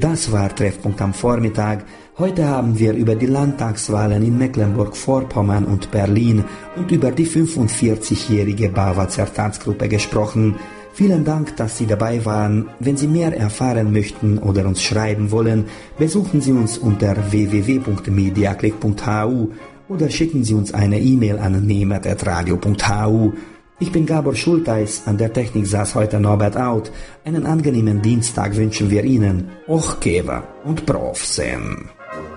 Das war Treffpunkt am Vormittag. Heute haben wir über die Landtagswahlen in Mecklenburg-Vorpommern und Berlin und über die 45-jährige BAWAGR Tanzgruppe gesprochen. Vielen Dank, dass Sie dabei waren. Wenn Sie mehr erfahren möchten oder uns schreiben wollen, besuchen Sie uns unter www.mediaclick.hu oder schicken Sie uns eine E-Mail an nemet@radio.hu. Ich bin Gabor Schulteis, an der Technik saß heute Norbert Out. Einen angenehmen Dienstag wünschen wir Ihnen. Och Keva und Prof. Sen.